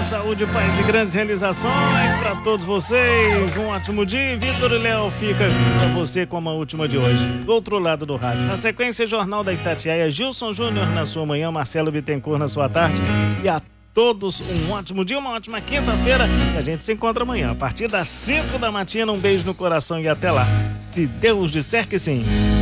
saúde, paz e grandes realizações para todos vocês. Um ótimo dia. Vitor e Léo fica para você com a última de hoje. Do outro lado do rádio. Na sequência, Jornal da Itatiaia, Gilson Júnior na sua manhã, Marcelo Bittencourt na sua tarde. E a todos um ótimo dia, uma ótima quinta-feira. E a gente se encontra amanhã, a partir das 5 da matina. Um beijo no coração e até lá. Se Deus disser que sim.